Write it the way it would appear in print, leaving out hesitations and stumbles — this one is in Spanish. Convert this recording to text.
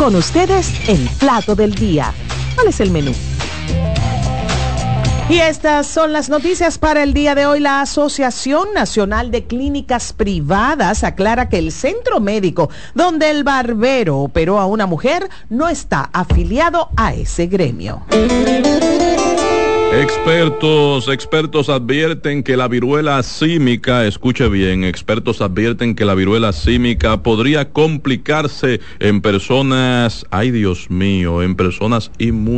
Con ustedes, el plato del día. ¿Cuál es el menú? Y estas son las noticias para el día de hoy. La Asociación Nacional de Clínicas Privadas aclara que el centro médico donde el barbero operó a una mujer no está afiliado a ese gremio. Expertos advierten que la viruela símica, escuche bien, expertos advierten que la viruela símica podría complicarse en personas, ay Dios mío, en personas inmunes.